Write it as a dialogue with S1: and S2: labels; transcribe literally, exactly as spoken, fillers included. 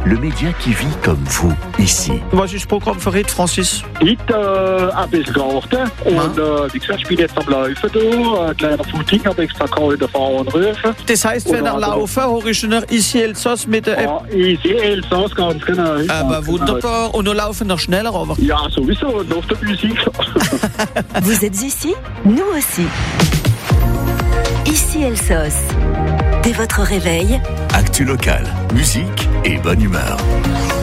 S1: le média qui vit comme vous, ici.
S2: Was ist das Programm für heute, Francis?
S3: Heute äh, ein bisschen gewartet. Und äh, wie gesagt, ich bin jetzt am Laufen da. Ein kleiner Footing, habe extra geholt, den Fahrer anrufen.
S2: Das heisst, wenn er laufen, höre ich noch Ici Elsass mit der App.
S3: Ja, ich sehe Elsass ganz genau.
S2: Aber wunderbar. Und wir laufen noch schneller, aber...
S3: Ja, sowieso, nach der Musik.
S4: Vous êtes ici? Nous aussi. Ici Elsass. Dès votre réveil,
S1: Actu local, musique et bonne humeur.